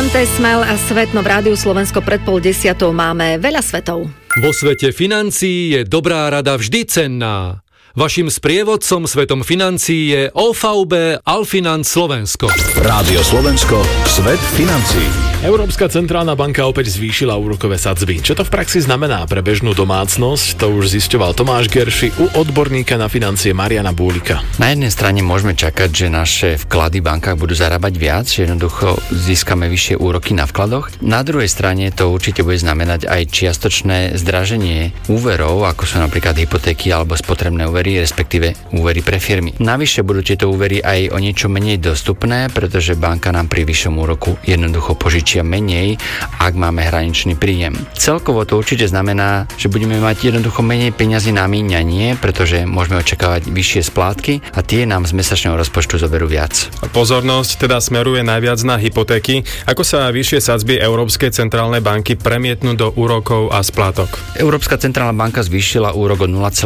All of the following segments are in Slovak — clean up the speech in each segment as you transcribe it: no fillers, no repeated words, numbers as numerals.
GMT, Smile a Svet, no v Rádiu Slovensko pred 9:30 máme veľa svetov. Vo svete financií je dobrá rada vždy cenná. Vašim sprievodcom svetom financií je OVB Alfinanz Slovensko. Rádio Slovensko, svet financií. Európska centrálna banka opäť zvýšila úrokové sadzby. Čo to v praxi znamená pre bežnú domácnosť? To už zisťoval Tomáš Gerši u odborníka na financie Mariana Búlika. Na jednej strane môžeme čakať, že naše vklady v bankách budú zarábať viac, že jednoducho získame vyššie úroky na vkladoch. Na druhej strane to určite bude znamenať aj čiastočné zdraženie úverov, ako sú napríklad hypotéky alebo spotrebné úvery, respektíve úvery pre firmy. Navyše budú tieto úvery aj o niečo menej dostupné, pretože banka nám pri vyššom úroku jednoducho požičia menej, ak máme hraničný príjem. Celkovo to určite znamená, že budeme mať jednoducho menej peňazí na míňanie, pretože môžeme očakávať vyššie splátky a tie nám z mesačného rozpočtu zoberú viac. Pozornosť teda smeruje najviac na hypotéky. Ako sa vyššie sadzby Európskej centrálnej banky premietnú do úrokov a splátok? Európska centrálna banka zvýšila úrok o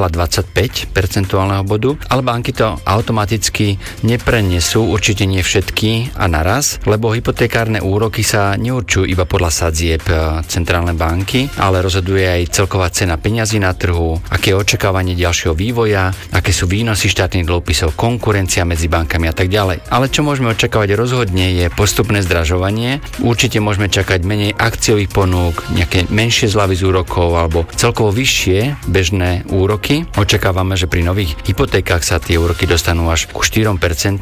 0,25 percentuálneho bodu, ale banky to automaticky neprenesú, určite nie všetky a naraz, lebo hypotekárne úroky sa neurčujú iba podľa sadzieb centrálnej banky, ale rozhoduje aj celková cena peňazí na trhu, aké je očakávanie ďalšieho vývoja, aké sú výnosy štátnych dlhopisov, konkurencia medzi bankami a tak ďalej. Ale čo môžeme očakávať rozhodne je postupné zdražovanie. Určite môžeme čakať menej akciových ponúk, nejaké menšie zľavy z úrokov alebo celkovo vyššie bežné úroky. Očakávame, že pri nových hypotékach sa tie úroky dostanú až ku 4%,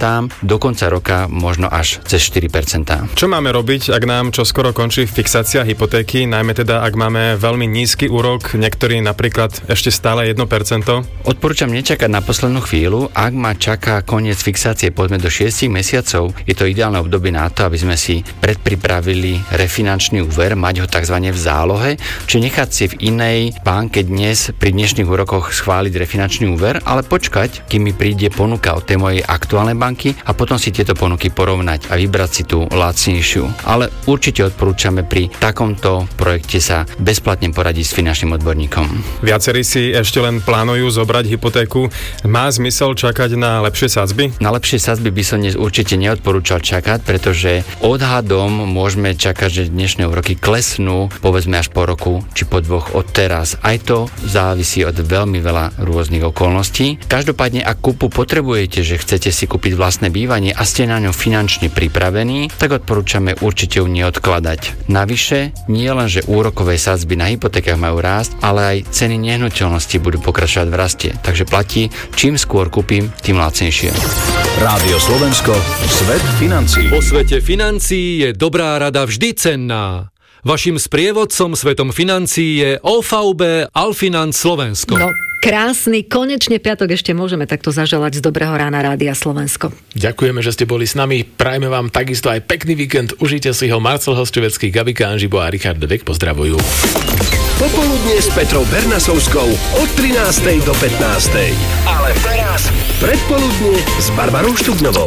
do konca roka možno až cez 4%. Čo máme robiť, ak nám čo skoro končí fixácia hypotéky, najmä teda ak máme veľmi nízky úrok, niektorý napríklad ešte stále 1%? Odporúčam nečakať na poslednú chvíľu. Ak ma čaká koniec fixácie poďme do 6 mesiacov, je to ideálne obdobie na to, aby sme si predpripravili refinančný úver, mať ho tzv. V zálohe, či nechať si v inej banke dnes pri dnešných úrokoch schváliť refinančný úver, ale počkať, kým mi príde ponuka od tej mojej aktuálnej banky a potom si tieto ponuky porovnať a vybrať si tú lacnejšiu. Ale určite odporúčame pri takomto projekte sa bezplatne poradiť s finančným odborníkom. Viacerí si ešte len plánujú zobrať hypotéku. Má zmysel čakať na lepšie sadzby? Na lepšie sadzby by som dnes určite neodporúčal čakať, pretože odhadom môžeme čakať, že dnešné úroky klesnú povedzme až po roku či po 2 od teraz. Aj to závisí od veľmi veľa rôznych okolností. Každopádne, ak kúpu potrebujete, že chcete si kúpiť vlastné bývanie a ste na ňo finančne pripravení, tak odporúčame určite ju neodkladať. Navyše, nie len, že úrokové sadzby na hypotékach majú rásť, ale aj ceny nehnuteľnosti budú pokračovať v raste. Takže platí, čím skôr kúpim, tým lacnejšie. Rádio Slovensko, svet financií. Vo svete financií je dobrá rada vždy cenná. Vašim sprievodcom svetom financií je OVB Alfinanz Slovensko. No, krásny, konečne piatok ešte môžeme takto zaželať z dobrého rána Rádia Slovensko. Ďakujeme, že ste boli s nami. Prajme vám takisto aj pekný víkend. Užite si ho. Marcel Hosťovecký, Gabika Anžibo a Richard Devek pozdravujú. Popoludne s Petrou Bernasovskou od 13. do 15. Ale teraz predpoludne s Barbarou Štubňovou.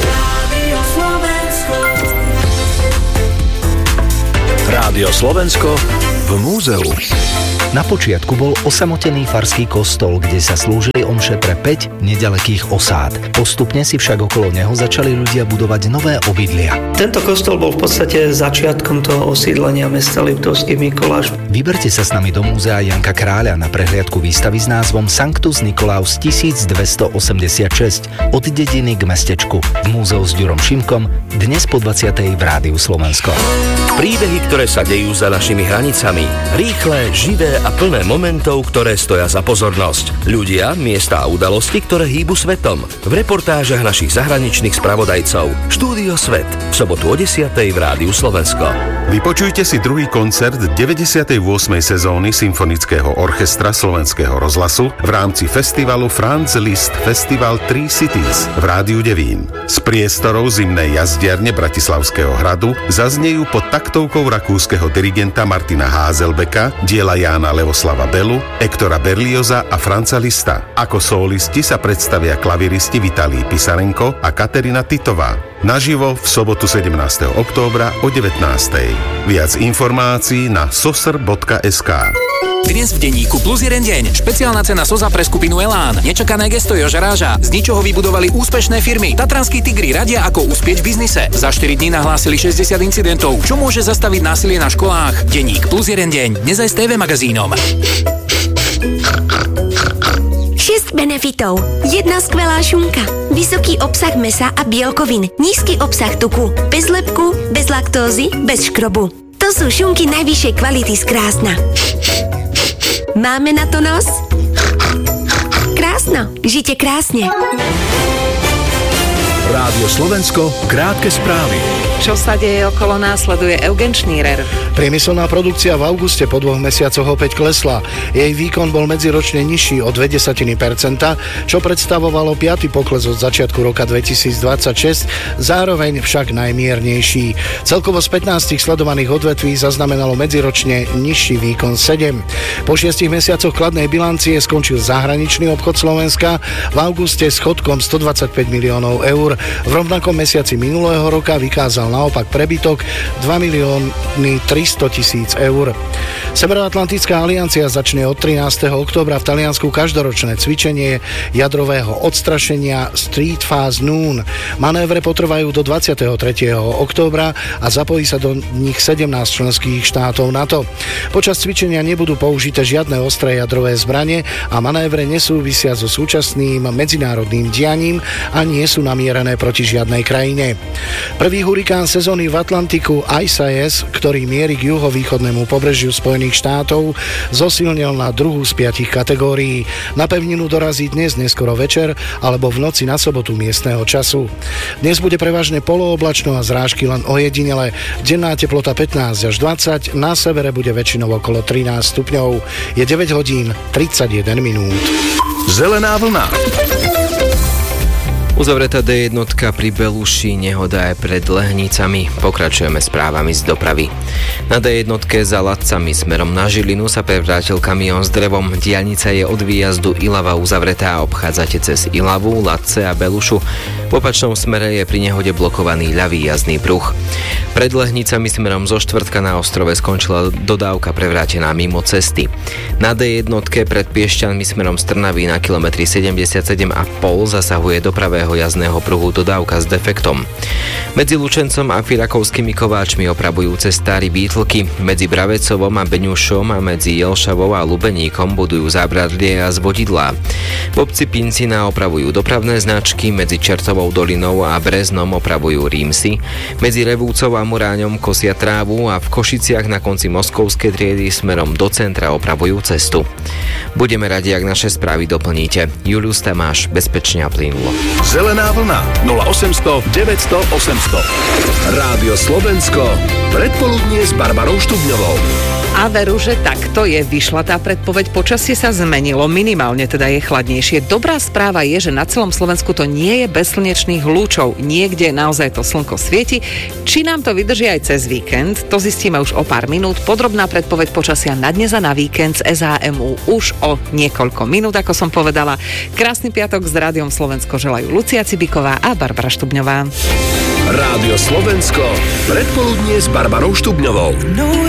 Rádio Slovensko v múzeu. Na počiatku bol osamotený farský kostol, kde sa slúžili omše pre 5 nedalekých osád. Postupne si však okolo neho začali ľudia budovať nové obydlia. Tento kostol bol v podstate začiatkom toho osídlenia mesta Liptovský Mikuláš. Vyberte sa s nami do múzea Janka Kráľa na prehliadku výstavy s názvom Sanctus Nicolaus 1286 od dediny k mestečku v múzeu s Ďurom Šimkom dnes po 20. v Rádiu Slovensko. Príbehy, ktoré sa dejú za našimi hranicami. Rýchle, živé a plné momentov, ktoré stoja za pozornosť. Ľudia, miesta a udalosti, ktoré hýbu svetom. V reportážach našich zahraničných spravodajcov. Štúdio Svet. V sobotu o 10. v Rádiu Slovensko. Vypočujte si druhý koncert 98. sezóny Symfonického orchestra Slovenského rozhlasu v rámci festivalu Franz Liszt Festival 3 Cities v Rádiu Devín. Z priestorov zimnej jazdiarne Bratislavského hradu zaznejú pod taktovkou rakúskeho dirigenta Martina Házelbeka diela Jána Leoslava Belu, Ektora Berlioza a Franza Lista. Ako solisti sa predstavia klaviristi Vitalij Pisarenko a Katerina Titová. Naživo v sobotu 17. októbra o 19. Viac informácií na sosr.sk. Dnes v denníku Plus jeden deň. Špeciálna cena Soza pre skupinu Elán. Nečakané gesto Joža Ráža. Z ničoho vybudovali úspešné firmy. Tatranskí tigri radia, ako uspieť v biznise. Za 4 dní nahlásili 60 incidentov. Čo môže zastaviť násilie na školách? Denník Plus jeden deň. Dnes aj s TV magazínom. 6 benefitov. 1 skvelá šunka. Vysoký obsah mäsa a bielkovín. Nízky obsah tuku. Bez lepku, bez laktózy, bez škrobu. To sú šunky najvyššej kvality z Krásna. Máme na to nos? Krásno. Žite krásne. Rádio Slovensko, krátke správy. Čo sa deje okolo nás, sleduje Eugen Šnírer. Priemyselná produkcia v auguste po 2 mesiacoch opäť klesla. Jej výkon bol medziročne nižší o 0,2%, čo predstavovalo 5. pokles od začiatku roka 2026, zároveň však najmiernejší. Celkovo z 15 sledovaných odvetví zaznamenalo medziročne nižší výkon 7. Po 6 mesiacoch kladnej bilancie skončil zahraničný obchod Slovenska v auguste s schodkom 125 miliónov eur. V rovnakom mesiaci minulého roka vykázal naopak prebytok 2 300 000 eur. Severoatlantická aliancia začne od 13. októbra v Taliansku každoročné cvičenie jadrového odstrašenia Street Phase Noon. Manévre potrvajú do 23. októbra a zapojí sa do nich 17 členských štátov NATO. Počas cvičenia nebudú použité žiadne ostré jadrové zbrane a manévre nesúvisia so súčasným medzinárodným dianím a nie sú namierené proti žiadnej krajine. Prvý hurikán sezóny v Atlantiku Isaias, ktorý mierí k juhovýchodnému pobrežiu Spojených štátov, zosilnil na 2. z 5 kategórií. Na pevninu dorazí dnes neskoro večer alebo v noci na sobotu miestneho času. Dnes bude prevažne polooblačno a zrážky len ojedinele. Denná teplota 15 až 20, na severe bude väčšinou okolo 13 stupňov. Je 9 hodín 31 minút. Zelená vlna. Uzavretá D1 pri Beluši, nehoda aj pred Lehnicami. Pokračujeme správami z dopravy. Na D1 za Latcami smerom na Žilinu sa prevrátil kamión s drevom. Diaľnica je od výjazdu Ilava uzavretá. Obchádzate cez Ilavu, Latce a Belušu. V opačnom smere je pri nehode blokovaný ľavý jazdný pruh. Pred Lehnicami smerom zo Štvrtka na Ostrove skončila dodávka prevrátená mimo cesty. Na D1 pred Piešťanmi smerom z Trnavy na kilometri 77,5 zasahuje do pravého jazdného pruhu dodávka s defektom. Medzi Lučencom a Firakovskými Kováčmi opravujú cestári Bítlky, medzi Bravecovom a Beňušom a medzi Jelšavou a Lubeníkom budujú zábradlie a zvodidlá. V obci Pincina opravujú dopravné značky, medzi Čertovou dolinou a Breznom opravujú Rímsy, medzi Revúcov a Muráňom kosia trávu a v Košiciach na konci Moskovskej triedy smerom do centra opravujú cestu. Budeme radi, ak naše správy doplníte. Julius Tamáš, bezpečne a plynulo. Zelená vlna 0800 900 800. Rádio Slovensko. Predpoludnie s Barbarou Štubňovou. A veru, že takto je. Vyšla tá predpoveď, počasie sa zmenilo, minimálne teda je chladnejšie. Dobrá správa je, že na celom Slovensku to nie je bez slnečných lúčov. Niekde naozaj to slnko svieti. Či nám to vydrží aj cez víkend, to zistíme už o pár minút. Podrobná predpoveď počasia na dnes a na víkend z SAMU už o niekoľko minút, ako som povedala. Krásny piatok s Rádiom Slovensko želajú Lucia Cibiková a Barbara Štubňová. Rádio Slovensko. Predpoludnie s Barbarou Štubňovou.